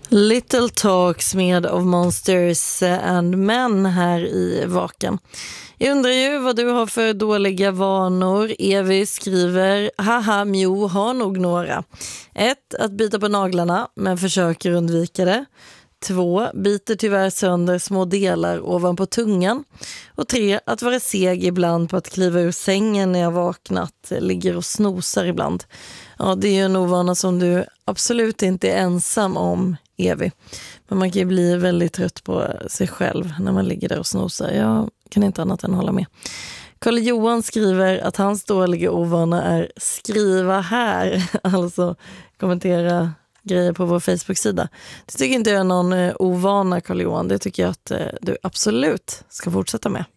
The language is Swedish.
Little Talks med of Monsters and Men här i Vaken. Jag undrar ju vad du har för dåliga vanor. Evi skriver, haha, Mjo har nog några. 1. Att bita på naglarna men försöker undvika det. 2. Biter tyvärr sönder små delar ovanpå tungan. Och 3. Att vara seg ibland på att kliva ur sängen när jag vaknat. Ligger och snosar ibland. Ja, det är ju en ovana som du absolut inte är ensam om, Evi. Men man kan ju bli väldigt trött på sig själv när man ligger där och snosar. Jag kan inte annat än hålla med. Karl Johan skriver att hans dåliga ovana är skriva här. Alltså kommentera grejer på vår Facebook-sida. Det tycker inte jag är någon ovana, Karl Johan. Det tycker jag att du absolut ska fortsätta med.